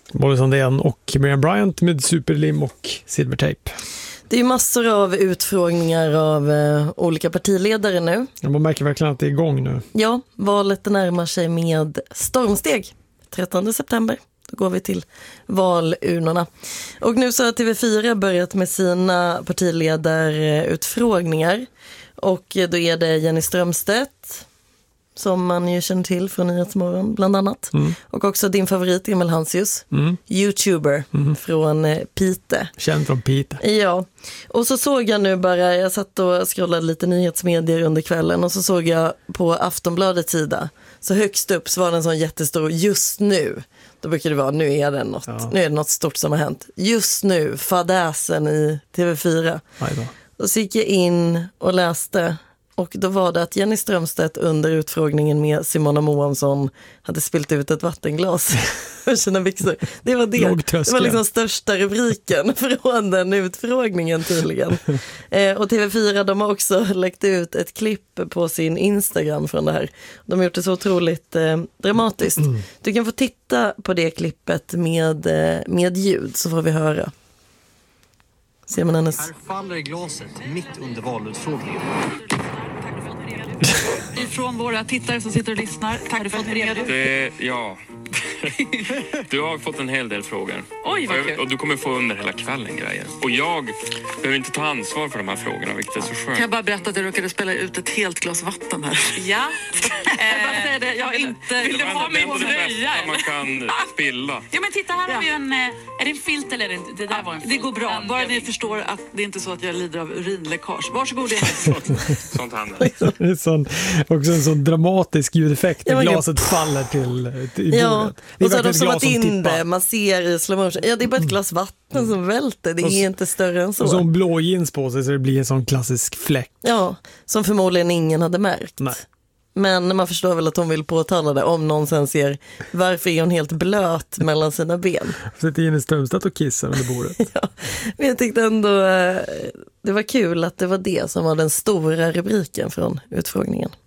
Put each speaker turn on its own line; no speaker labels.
Molly Sandén och Miriam Bryant med superlim och silvertejp.
Det är ju massor av utfrågningar av olika partiledare nu.
Man märker verkligen att det är igång nu.
Ja, valet närmar sig med stormsteg. 13 september, då går vi till valurnorna. Och nu så har TV4 börjat med sina partiledarutfrågningar. Och då är det Jenny Strömstedt, som man ju känner till från Nyhetsmorgon bland annat. Och också din favorit Emil Hansius, YouTuber från Pite.
Känd från Pite.
Ja, och så såg jag nu bara, jag satt och scrollade lite nyhetsmedier under kvällen och så såg jag på Aftonbladets sida, så högst upp så var det en sån jättestor just nu. Då brukar det vara, nu är det något stort som har hänt. Just nu, fadäsen i TV4. Och så gick jag in och läste. Och då var det att Jenny Strömstedt under utfrågningen med Simona Moamsson hade spillt ut ett vattenglas för sina byxor. Det var det. Det var liksom största rubriken från den utfrågningen tydligen. Och TV4, de har också läckt ut ett klipp på sin Instagram från det här. De har gjort det så otroligt dramatiskt. Du kan få titta på det klippet med ljud, så får vi höra. Ser man hennes...
Här faller glaset mitt under valutfrågningen.
Ifrån våra tittare som sitter och lyssnar. Tack för att ni är redo.
Ja. Du har fått en hel del frågor.
Oj, vad kul.
Och du kommer få under hela kvällen grejer. Och jag behöver inte ta ansvar för de här frågorna, vilket är så skönt.
Kan jag bara berätta att jag råkade spela ut ett helt glas vatten här? Ja. Jag vill du ha mig på nöja?
Man kan spilla.
Ja, men titta, här har vi en... Är det en filt eller är det inte? Det där var en filt. Det går bra. Bara ni förstår att det är inte så att jag lider av urinläckage. Varsågod.
Sånt händer.
Det är också en sån dramatisk ljudeffekt när glaset faller till i bordet.
Och så har de zoomat in det, man ser i slow motion. Ja, det är bara ett glas vatten som välter, det är inte större än så.
Och så en blå jeans på sig så det blir en sån klassisk fläck.
Ja, som förmodligen ingen hade märkt.
Nej.
Men man förstår väl att hon vill påtala det om någon sen ser varför är hon helt blöt mellan sina ben.
Sätter in en Strömstedt och kissar under bordet.
Ja, men jag tyckte ändå det var kul att det var det som var den stora rubriken från utfrågningen.